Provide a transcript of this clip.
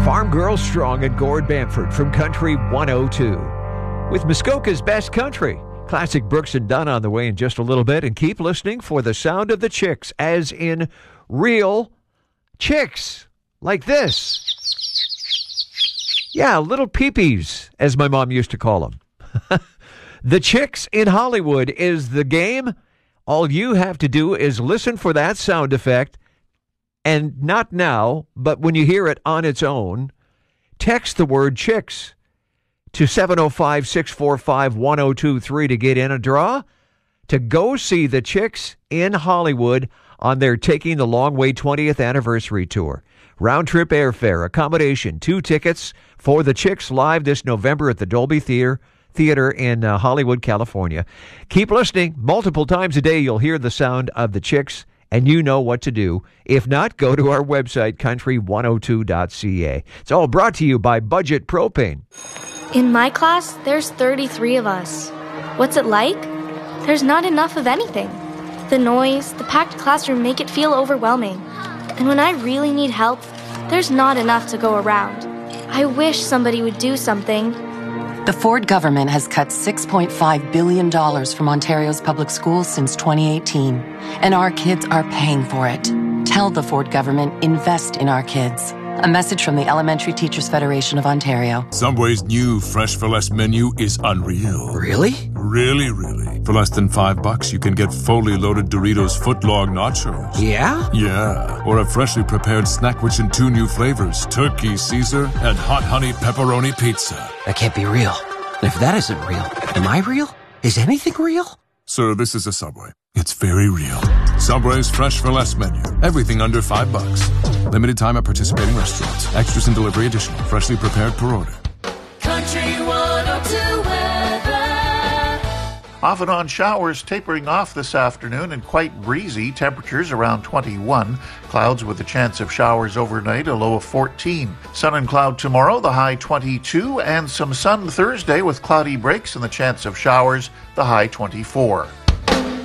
Farm Girl Strong and Gord Bamford from Country 102. With Muskoka's Best Country. Classic Brooks and Dunn on the way in just a little bit. And keep listening for the sound of the chicks, as in real chicks. Like this. Yeah, little peepees, as my mom used to call them. The Chicks in Hollywood is the game. All you have to do is listen for that sound effect. And not now, but when you hear it on its own, text the word chicks to 705-645-1023 to get in a draw to go see the Chicks in Hollywood on their Taking the Long Way 20th Anniversary Tour. Round-trip airfare, accommodation, 2 tickets for the Chicks live this November at the Dolby Theater in Hollywood, California. Keep listening. Multiple times a day you'll hear the sound of the Chicks, and you know what to do. If not, go to our website, country102.ca. It's all brought to you by Budget Propane. In my class, there's 33 of us. What's it like? There's not enough of anything. The noise, the packed classroom make it feel overwhelming. And when I really need help, there's not enough to go around. I wish somebody would do something. The Ford government has cut $6.5 billion from Ontario's public schools since 2018, and our kids are paying for it. Tell the Ford government, invest in our kids. A message from the Elementary Teachers Federation of Ontario. Subway's new Fresh for Less menu is unreal. Really? Really, really. For less than $5, you can get fully loaded Doritos footlong nachos. Yeah? Yeah. Or a freshly prepared Snackwich in 2 new flavors, Turkey Caesar and Hot Honey Pepperoni Pizza. That can't be real. If that isn't real, am I real? Is anything real? Sir, this is a Subway. It's very real. Subway's Fresh for Less menu. Everything under $5. Limited time at participating restaurants. Extras and delivery additional. Freshly prepared per order. Country 102 weather. Off and on showers tapering off this afternoon and quite breezy. Temperatures around 21. Clouds with a chance of showers overnight, a low of 14. Sun and cloud tomorrow, the high 22. And some sun Thursday with cloudy breaks and the chance of showers, the high 24.